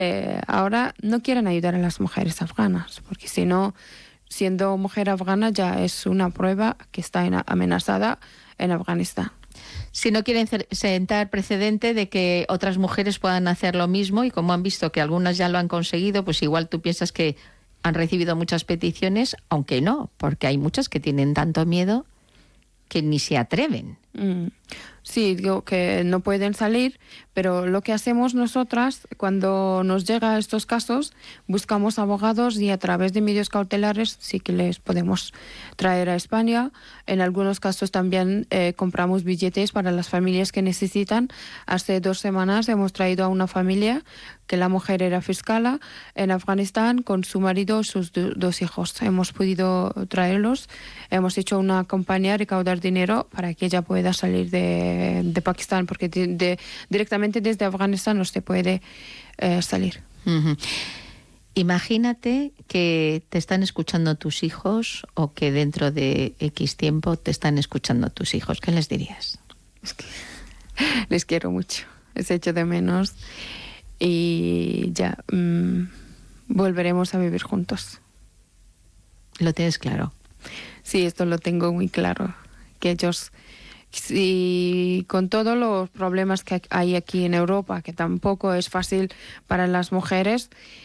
ahora no quieren ayudar a las mujeres afganas, porque si no, siendo mujer afgana ya es una prueba que está amenazada en Afganistán. Si no quieren sentar precedente de que otras mujeres puedan hacer lo mismo, y como han visto que algunas ya lo han conseguido, pues igual tú piensas que han recibido muchas peticiones, aunque no, porque hay muchas que tienen tanto miedo que ni se atreven. Sí, digo que no pueden salir, pero lo que hacemos nosotras cuando nos llegan estos casos, buscamos abogados y a través de medios cautelares sí que les podemos traer a España. En algunos casos también compramos billetes para las familias que necesitan. Hace 2 semanas hemos traído a una familia que la mujer era fiscala en Afganistán con su marido y sus 2 hijos. Hemos podido traerlos, hemos hecho una campaña, recaudar dinero para que ella pueda salir de Pakistán, porque directamente desde Afganistán no se puede salir. Uh-huh. Imagínate que te están escuchando tus hijos o que dentro de X tiempo te están escuchando tus hijos. ¿Qué les dirías? Es que les quiero mucho, les echo de menos y ya volveremos a vivir juntos. ¿Lo tienes claro? Sí, esto lo tengo muy claro, que ellos... Y con todos los problemas que hay aquí en Europa, que tampoco es fácil para las mujeres,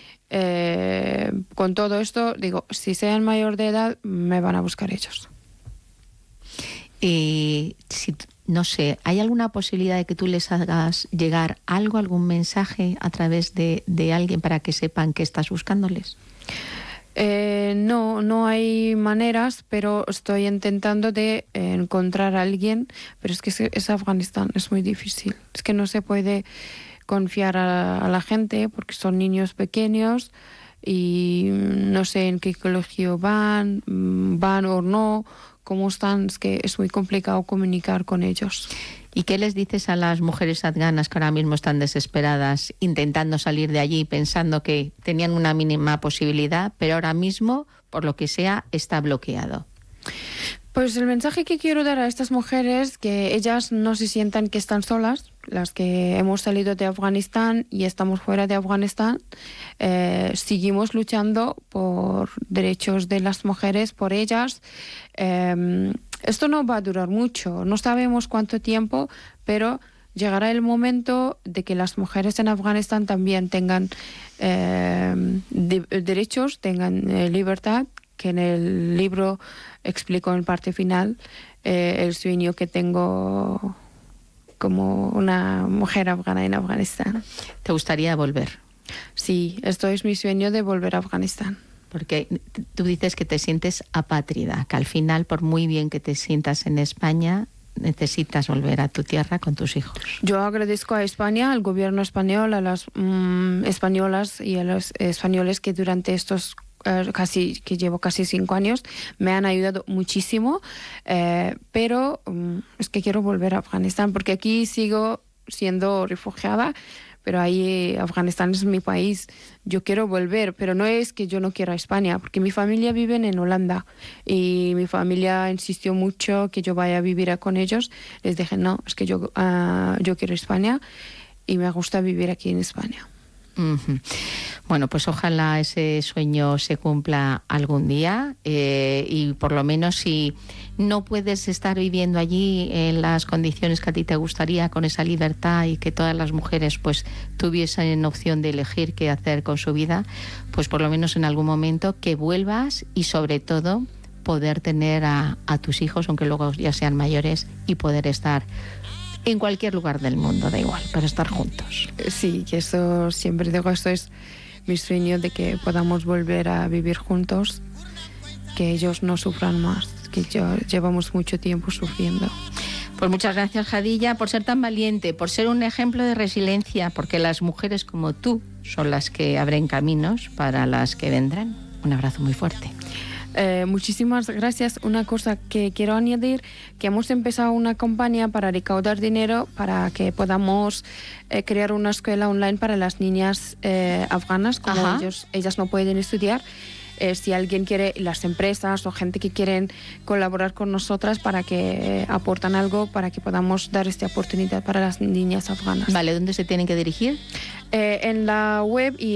con todo esto, digo, si sean mayor de edad, me van a buscar ellos. Y si, no sé, ¿hay alguna posibilidad de que tú les hagas llegar algo, algún mensaje a través de alguien para que sepan que estás buscándoles? No hay maneras, pero estoy intentando de encontrar a alguien, pero es que es Afganistán, es muy difícil. Es que no se puede confiar a la gente porque son niños pequeños y no sé en qué colegio van o no, cómo están, es que es muy complicado comunicar con ellos. ¿Y qué les dices a las mujeres afganas que ahora mismo están desesperadas, intentando salir de allí, pensando que tenían una mínima posibilidad, pero ahora mismo, por lo que sea, está bloqueado? Pues el mensaje que quiero dar a estas mujeres, que ellas no se sientan que están solas, las que hemos salido de Afganistán y estamos fuera de Afganistán, seguimos luchando por derechos de las mujeres, por ellas. Esto no va a durar mucho, no sabemos cuánto tiempo, pero llegará el momento de que las mujeres en Afganistán también tengan derechos, tengan libertad, que en el libro explico en parte final el sueño que tengo como una mujer afgana en Afganistán. ¿Te gustaría volver? Sí, esto es mi sueño de volver a Afganistán. Porque tú dices que te sientes apátrida, que al final, por muy bien que te sientas en España, necesitas volver a tu tierra con tus hijos. Yo agradezco a España, al gobierno español, a las españolas y a los españoles que durante estos que llevo casi 5 años, me han ayudado muchísimo, pero es que quiero volver a Afganistán, porque aquí sigo siendo refugiada, pero ahí Afganistán es mi país. Yo quiero volver, pero no es que yo no quiera España, porque mi familia vive en Holanda y mi familia insistió mucho que yo vaya a vivir con ellos. Les dije, no, es que yo quiero España y me gusta vivir aquí en España. Uh-huh. Bueno, pues ojalá ese sueño se cumpla algún día y por lo menos si no puedes estar viviendo allí en las condiciones que a ti te gustaría, con esa libertad y que todas las mujeres pues tuviesen opción de elegir qué hacer con su vida, pues por lo menos en algún momento que vuelvas y sobre todo poder tener a tus hijos, aunque luego ya sean mayores, y poder estar en cualquier lugar del mundo, da igual, pero estar juntos. Sí, que eso siempre digo, esto es mi sueño, de que podamos volver a vivir juntos, que ellos no sufran más, que llevamos mucho tiempo sufriendo. Pues muchas gracias, Jadilla, por ser tan valiente, por ser un ejemplo de resiliencia, porque las mujeres como tú son las que abren caminos para las que vendrán. Un abrazo muy fuerte. Muchísimas gracias. Una cosa que quiero añadir, que hemos empezado una campaña para recaudar dinero para que podamos crear una escuela online para las niñas afganas, como ellas no pueden estudiar. si alguien quiere, las empresas o gente que quieren colaborar con nosotras para que aportan algo para que podamos dar esta oportunidad para las niñas afganas. Vale, ¿dónde se tienen que dirigir? En la web y